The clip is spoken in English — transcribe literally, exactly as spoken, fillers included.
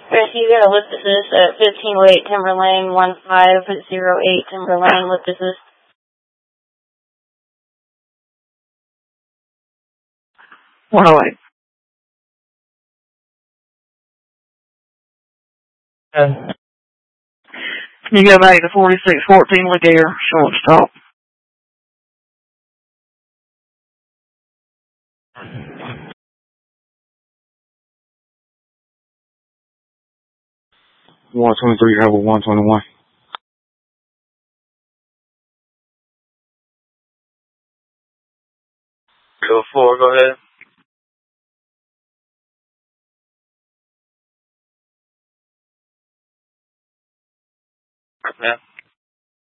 If you got a list assist at fifteen oh eight Timber Lane, one five oh eight Timber Lane, list assist. one oh eight. Uh, Can you go back to forty-six fourteen Laguerre, shortstop? one twenty-three, have a one twenty-one. Go four, go ahead. Yeah.